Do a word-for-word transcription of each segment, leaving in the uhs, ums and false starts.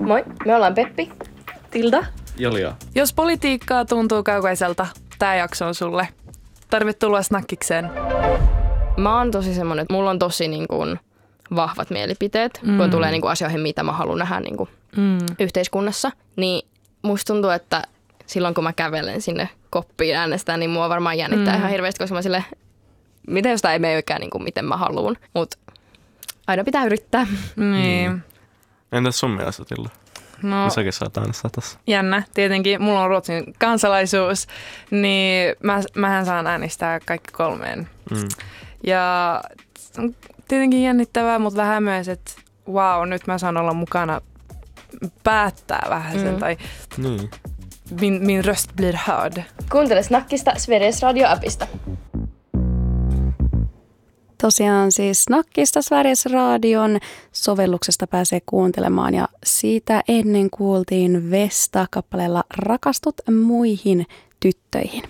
Moi, me ollaan Peppi, Tilda, Julia. Jos politiikkaa tuntuu kaukaiselta, tää jakso on sulle. Tervetuloa snackikseen. Mä oon tosi semmonen, että mulla on tosi niin kuin vahvat mielipiteet, mm. kun tulee niin kuin asioihin, mitä mä haluan nähdä niin kuin mm. yhteiskunnassa. Niin musta tuntuu, että silloin kun mä kävelen sinne koppiin äänestään, niin mua varmaan jännittää mm. ihan hirveästi, koska mä sille, miten jos tää ei meekään niin kuin miten mä haluan. Mut aina pitää yrittää. Niin. Mm. Entäs sun mielestä, Tilda? No, säkin saat äänestää tässä. Jännä. Tietenkin mulla on Ruotsin kansalaisuus, niin mä, mähän saan äänestää kaikki kolmeen. Mm. Ja on tietenkin jännittävää, mutta vähän myös, että wow, nyt mä saan olla mukana päättää vähän sen. Mm. Tai niin. min, min röst blir hörd. Kuuntele Snackista Sveriges Radio-appista. tosiaan siis Snackista Sveriges Radion sovelluksesta pääsee kuuntelemaan ja siitä ennen kuultiin Vesta kappaleella Rakastut muihin tyttöihin.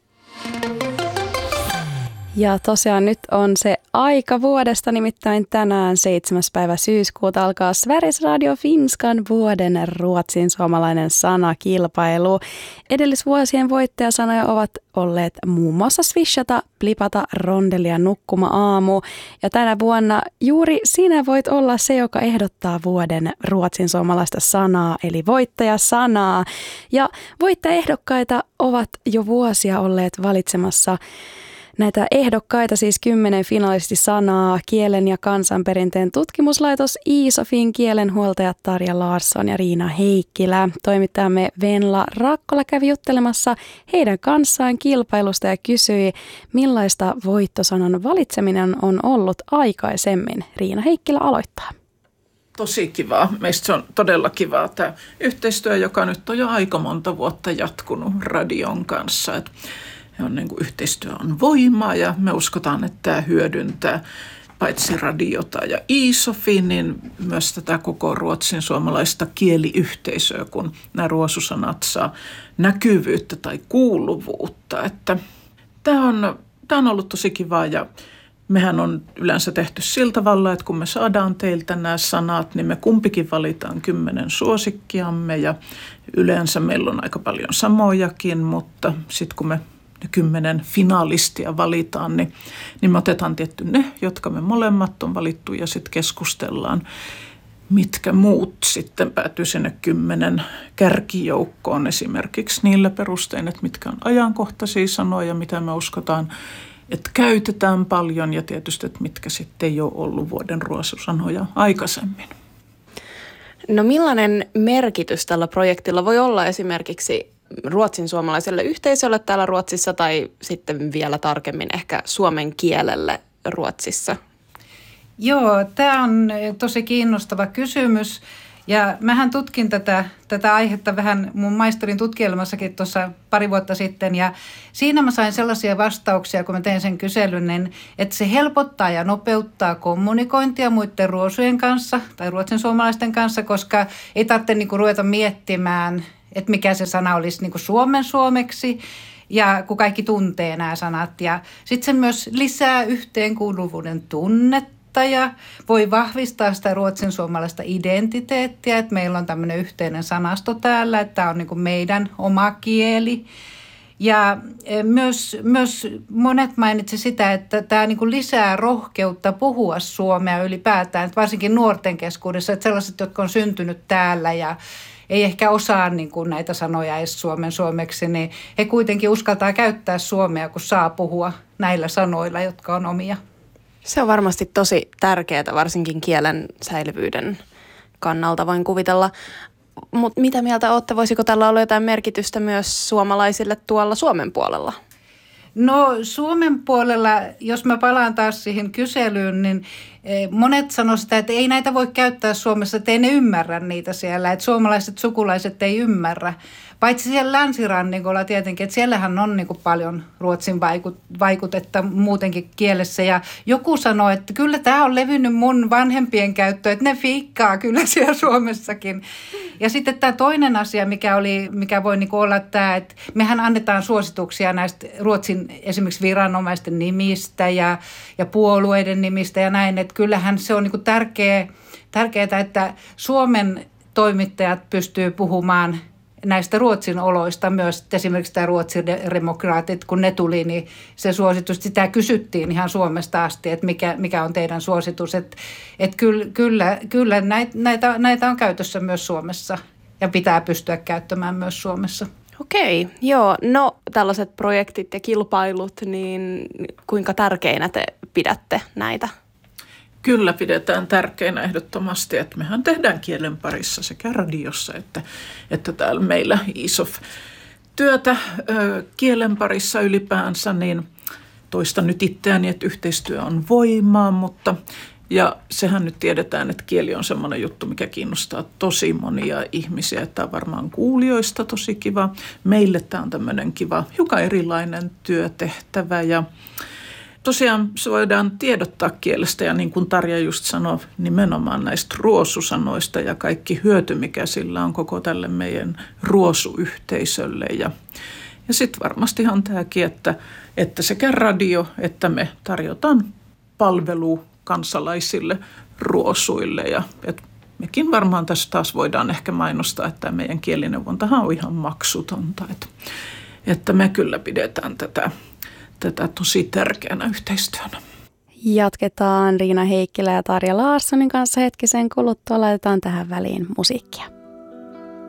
Ja tosiaan nyt on se aika vuodesta, nimittäin tänään seitsemäs päivä syyskuuta alkaa Sveriges Radio Finskan vuoden ruotsin suomalainen sanakilpailu. Edellisvuosien voittajasanoja ovat olleet muun muassa swishata, blipata, rondeli ja nukkuma aamu. Ja tänä vuonna juuri sinä voit olla se, joka ehdottaa vuoden ruotsin suomalaista sanaa, eli voittajasanaa. Ja voittajaehdokkaita ovat jo vuosia olleet valitsemassa näitä ehdokkaita, siis kymmenen finalistisanaa, kielen ja kansanperinteen tutkimuslaitos Iisofin kielenhuoltajat Tarja Larsson ja Riina Heikkilä. Toimittajamme Venla Rakkola kävi juttelemassa heidän kanssaan kilpailusta ja kysyi, millaista voittosanan valitseminen on ollut aikaisemmin. Riina Heikkilä aloittaa. Tosi kivaa. Meistä se on todella kivaa tämä yhteistyö, joka nyt on jo aika monta vuotta jatkunut radion kanssa. Et on niin kuin yhteistyö on voimaa ja me uskotaan, että tämä hyödyntää paitsi radiota ja Iisofi, niin myös tätä koko ruotsin suomalaista kieliyhteisöä, kun nämä ruosusanat saa näkyvyyttä tai kuuluvuutta. Että tämä on, tämä on ollut tosi kivaa ja mehän on yleensä tehty sillä tavalla, että kun me saadaan teiltä nämä sanat, niin me kumpikin valitaan kymmenen suosikkiamme ja yleensä meillä on aika paljon samojakin, mutta sitten kun me ne kymmenen finalistia valitaan, niin, niin me otetaan tietty ne, jotka me molemmat on valittu ja sitten keskustellaan, mitkä muut sitten päätyy sinne kymmenen kärkijoukkoon esimerkiksi niillä perustein, että mitkä on ajankohtaisia sanoja, mitä me uskotaan, että käytetään paljon ja tietysti, että mitkä sitten ei ole ollut vuoden ruosusanoja aikaisemmin. No millainen merkitys tällä projektilla voi olla esimerkiksi ruotsin suomalaiselle yhteisölle täällä Ruotsissa tai sitten vielä tarkemmin ehkä suomen kielelle Ruotsissa? Joo, tämä on tosi kiinnostava kysymys ja mähän tutkin tätä, tätä aihetta vähän mun maisterin tutkielmassakin tuossa pari vuotta sitten ja siinä mä sain sellaisia vastauksia, kun mä tein sen kyselyn, niin että se helpottaa ja nopeuttaa kommunikointia muiden ruosujen kanssa tai ruotsin suomalaisten kanssa, koska ei tarvitse niinku ruveta miettimään, että mikä se sana olisi niin kuin suomen suomeksi, ja kun kaikki tuntee nämä sanat. Ja sitten se myös lisää yhteenkuuluvuuden tunnetta ja voi vahvistaa sitä ruotsin suomalaista identiteettiä, että meillä on tämmöinen yhteinen sanasto täällä, että tämä on niin kuin meidän oma kieli. Ja myös, myös monet mainitsi sitä, että tämä niin kuin lisää rohkeutta puhua suomea ylipäätään, että varsinkin nuorten keskuudessa, että sellaiset, jotka on syntynyt täällä ja ei ehkä osaa niin kuin näitä sanoja edes suomen suomeksi, niin he kuitenkin uskaltaa käyttää suomea, kun saa puhua näillä sanoilla, jotka on omia. Se on varmasti tosi tärkeää, varsinkin kielen säilyvyyden kannalta, voin kuvitella. Mutta mitä mieltä olette, voisiko tällä olla jotain merkitystä myös suomalaisille tuolla Suomen puolella? No Suomen puolella, jos mä palaan taas siihen kyselyyn, niin monet sanoo sitä, että ei näitä voi käyttää Suomessa, että ei ne ymmärrä niitä siellä, että suomalaiset sukulaiset ei ymmärrä. Paitsi siellä länsirannikolla tietenkin, että siellähän on niin kuin paljon ruotsin vaikutetta muutenkin kielessä. Ja joku sanoi, että kyllä tämä on levinnyt mun vanhempien käyttöön, että ne fiikkaa kyllä siellä Suomessakin. Ja sitten tämä toinen asia, mikä, oli, mikä voi niin kuin olla tämä, että mehän annetaan suosituksia näistä Ruotsin esimerkiksi viranomaisten nimistä ja, ja puolueiden nimistä ja näin. Että kyllähän se on niin kuin tärkeä, tärkeää, että Suomen toimittajat pystyy puhumaan näistä Ruotsin oloista myös. Esimerkiksi tämä Ruotsin demokraatit, kun ne tuli, niin se suositus, sitä kysyttiin ihan Suomesta asti, että mikä, mikä on teidän suositus. Että et kyllä, kyllä, kyllä näitä, näitä on käytössä myös Suomessa ja pitää pystyä käyttämään myös Suomessa. Okei, joo. No tällaiset projektit ja kilpailut, niin kuinka tärkeinä te pidätte näitä? Kyllä pidetään tärkeänä ehdottomasti, että mehän tehdään kielen parissa sekä radiossa että, että täällä meillä iso työtä ö, kielen parissa ylipäänsä, niin toistan nyt itseäni, että yhteistyö on voimaa, mutta ja sehän nyt tiedetään, että kieli on semmoinen juttu, mikä kiinnostaa tosi monia ihmisiä. Tämä on varmaan kuulijoista tosi kiva. Meille tämä on tämmöinen kiva, hiukan erilainen työtehtävä ja tosiaan se voidaan tiedottaa kielestä ja niin kuin Tarja just sanoi, nimenomaan näistä ruosusanoista ja kaikki hyöty, mikä sillä on koko tälle meidän ruosuyhteisölle. Ja, ja sitten varmastihan tämäkin, että, että sekä radio että me tarjotaan palvelua kansalaisille ruosuille ja et mekin varmaan tässä taas voidaan ehkä mainostaa, että meidän kielineuvontahan on ihan maksutonta, että, että me kyllä pidetään tätä, tätä tosi tärkeänä yhteistyönä. Jatketaan Riina Heikkilä ja Tarja Larssonin kanssa hetkisen kuluttua. Laitetaan tähän väliin musiikkia.